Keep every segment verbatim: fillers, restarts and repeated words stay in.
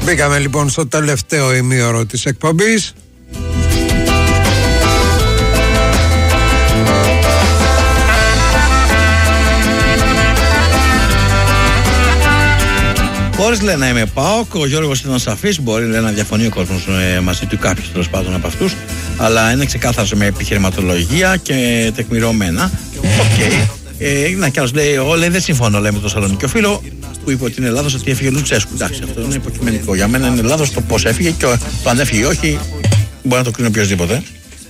Μπήκαμε λοιπόν στο τελευταίο ημίωρο της εκπομπής. Χωρίς λέει να είμαι ΠΑΟΚ, ο Γιώργος ήταν σαφής, μπορεί λέει, να διαφωνεί ο κόσμος ε, μαζί του, κάποιος τέλος πάντων από αυτούς, αλλά είναι ξεκάθαρος με επιχειρηματολογία και τεκμηρωμένα. Οκ. Okay. Ε, να κι άλλος λέει, ο, λέει, δεν συμφωνώ λέει, με τον Σαλονίκιο φίλο που είπε ότι είναι λάθος ότι έφυγε ο Λουτσέσκου. Εντάξει, αυτό είναι υποκειμενικό. Για μένα είναι λάθος το πώς έφυγε και το αν έφυγε όχι, μπορεί να το κρίνει οποιοδήποτε.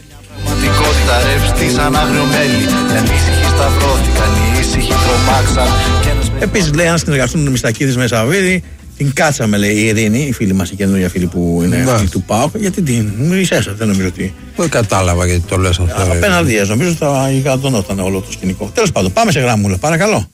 Επίσης λέει, αν συνεργαστούν οι Μιστακίδης με Σαββίδη, την κάτσαμε λέει η Ειρήνη, η φίλη μας, η καινούργια φίλη που είναι ναι. του ΠΑΟΚ, γιατί την μισέσα, δεν νομίζω ότι. Δεν κατάλαβα γιατί το λες αυτό. Απέναντι, νομίζω θα γιγαντωνόταν όλο το σκηνικό. Τέλος πάντων, πάμε σε γραμμούλα, παρακαλώ.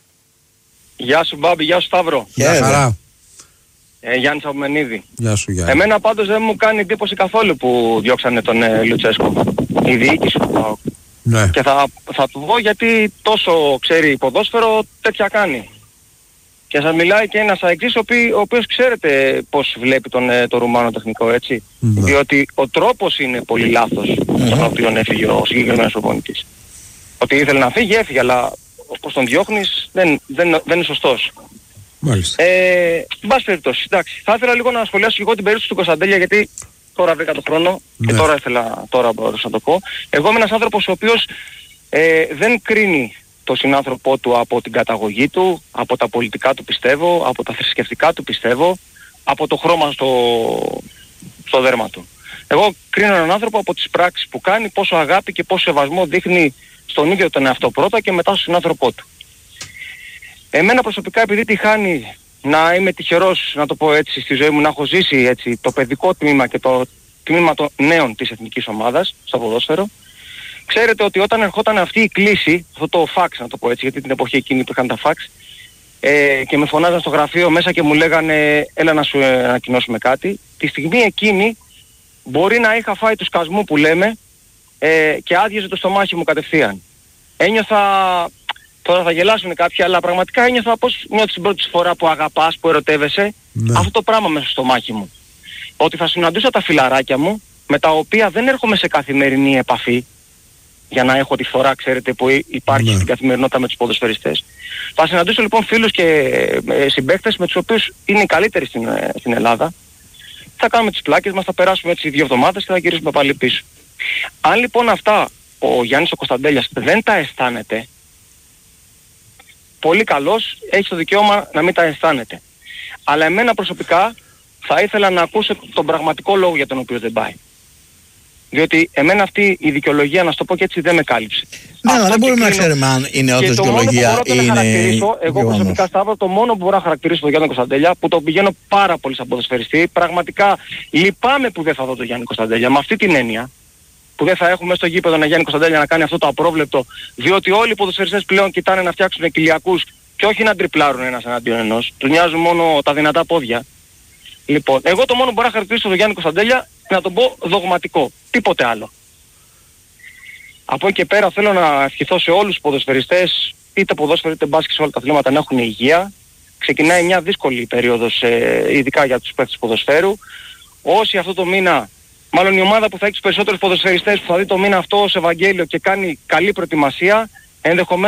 Γεια σου Μπάμπη, γεια σου Σταύρο. Γεια χαρά. Ε, Γιάννης Απομενίδη. Γεια σου Γιάννη. Εμένα πάντως δεν μου κάνει εντύπωση καθόλου που διώξανε τον ε, Λουτσέσκο. Η διοίκηση του ΠΑΟΚ. Ναι. Και θα, θα του πω γιατί τόσο ξέρει ποδόσφαιρο τέτοια κάνει. Και σας μιλάει και ένας αεξής ο, ο οποίος ξέρετε πώς βλέπει τον, ε, το Ρουμάνο τεχνικό, έτσι. Ναι. Διότι ο τρόπος είναι πολύ λάθος mm-hmm. τον οποίο έφυγε ο συγκεκριμένος προπονητής. Ότι ήθελε να φύγει, έφυγε, αλλά όπως τον διώχνεις δεν, δεν, δεν είναι σωστός. Μάλιστα. Ε, εν πάση περιπτώσει, εντάξει. Θα ήθελα λίγο να σχολιάσω και εγώ την περίπτωση του Κωνσταντέλια γιατί τώρα βρήκα το χρόνο ναι. και τώρα ήθελα, τώρα μπορούσα να το πω. Εγώ είμαι ένας άνθρωπος ο οποίος ε, δεν κρίνει τον συνάνθρωπό του από την καταγωγή του, από τα πολιτικά του πιστεύω, από τα θρησκευτικά του πιστεύω, από το χρώμα στο, στο δέρμα του. Εγώ κρίνω έναν άνθρωπο από τις πράξεις που κάνει, πόσο αγάπη και πόσο σεβασμό δείχνει στον ίδιο τον εαυτό πρώτα και μετά στον συνάνθρωπό του. Εμένα προσωπικά επειδή τη χάνει να είμαι τυχερός, να το πω έτσι, στη ζωή μου, να έχω ζήσει έτσι, το παιδικό τμήμα και το τμήμα των νέων της εθνικής ομάδας στο ποδόσφαιρο, ξέρετε ότι όταν ερχόταν αυτή η κλίση, αυτό το φαξ να το πω έτσι, γιατί την εποχή εκείνη που είχαν τα φαξ, ε, και με φωνάζαν στο γραφείο μέσα και μου λέγανε έλα να σου ε, ανακοινώσουμε κάτι, τη στιγμή εκείνη μπορεί να είχα φάει του σκασμού που λέμε ε, και άδειαζε το στομάχι μου κατευθείαν. Ένιωθα, τώρα θα γελάσουν κάποιοι, αλλά πραγματικά ένιωθα πως νιώθεις την πρώτη φορά που αγαπάς, που ερωτεύεσαι, ναι. αυτό το πράγμα μέσα στο στομάχι μου. Ότι θα συναντούσα τα φιλαράκια μου, με τα οποία δεν έρχομαι σε καθημερινή επαφή, για να έχω τη φορά, ξέρετε, που υπάρχει ναι. στην καθημερινότητα με τους ποδοσφαιριστές. Θα συναντήσω λοιπόν φίλους και ε, συμπαίκτες με τους οποίους είναι οι καλύτεροι στην, ε, στην Ελλάδα. Θα κάνουμε τις πλάκες μας, θα περάσουμε έτσι δύο εβδομάδες και θα γυρίσουμε πάλι πίσω. Αν λοιπόν αυτά ο Γιάννης ο Κωνσταντέλιας δεν τα αισθάνεται, πολύ καλός, έχει το δικαίωμα να μην τα αισθάνεται. Αλλά εμένα προσωπικά θα ήθελα να ακούσω τον πραγματικό λόγο για τον οποίο δεν πάει. Διότι εμένα αυτή η δικαιολογία, να σου το πω και έτσι, δεν με κάλυψε. Ναι, αλλά δεν μπορούμε να ξέρουμε αν είναι όντως δικαιολογία ή είναι. Εγώ προσωπικά Σταύρο, το μόνο που μπορώ να χαρακτηρίσω τον Γιάννη Κωνσταντέλια, που τον πηγαίνω πάρα πολύ σαν ποδοσφαιριστή, πραγματικά λυπάμαι που δεν θα δω τον Γιάννη Κωνσταντέλια με αυτή την έννοια. Που δεν θα έχουμε στο γήπεδο ένα Γιάννη Κωνσταντέλια να κάνει αυτό το απρόβλεπτο, διότι όλοι οι ποδοσφαιριστές πλέον κοιτάνε να φτιάξουν κοιλιακούς και όχι να τριπλάρουν ένας εναντίον ενός. Τους νοιάζουν μόνο τα δυνατά πόδια. Λοιπόν, εγώ το μόνο που μπορώ να χαρακτηρίσω τον Γιάννη Κωνσταντέλια, να τον πω δογματικό. Τίποτε άλλο. Από εκεί και πέρα θέλω να ευχηθώ σε όλους τους ποδοσφαιριστές, είτε ποδόσφαιρο είτε μπάσκετ, σε όλα τα αθλήματα, να έχουν υγεία. Ξεκινάει μια δύσκολη περίοδος, ε, ειδικά για τους παίκτες ποδοσφαίρου. Όσοι αυτό το μήνα, μάλλον η ομάδα που θα έχει τους περισσότερους ποδοσφαιριστές που θα δει το μήνα αυτό ως Ευαγγέλιο και κάνει καλή προετοιμασία, ενδεχομένως